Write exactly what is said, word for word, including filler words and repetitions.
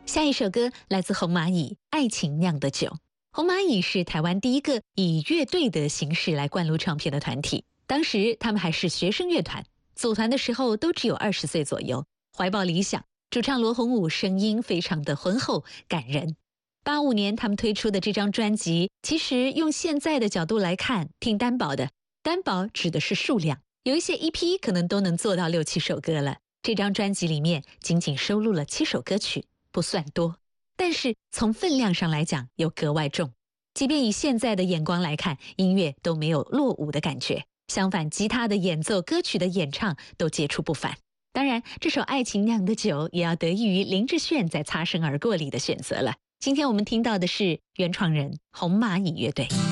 下一首歌来自红蚂蚁，《爱情酿的酒》。红蚂蚁是台湾第一个以乐队的形式来灌录唱片的团体，当时他们还是学生乐团，组团的时候都只有二十岁左右，怀抱理想。主唱罗红武声音非常的浑厚感人。八五年他们推出的这张专辑，其实用现在的角度来看，挺单薄的。单薄指的是数量，有一些 E P 可能都能做到六七首歌了。这张专辑里面仅仅收录了七首歌曲，不算多，但是从分量上来讲又格外重。即便以现在的眼光来看，音乐都没有落伍的感觉，相反，吉他的演奏、歌曲的演唱都杰出不凡。当然，这首《爱情酿的酒》也要得益于林志炫在《擦身而过》里的选择了。今天我们听到的是原创人红蚂蚁乐队。